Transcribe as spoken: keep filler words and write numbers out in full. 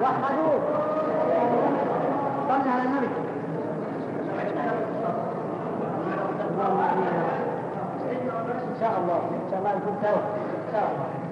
وحدوا. صلى على النبي. إن شاء الله إن شاء الله يكون سوا إن شاء الله.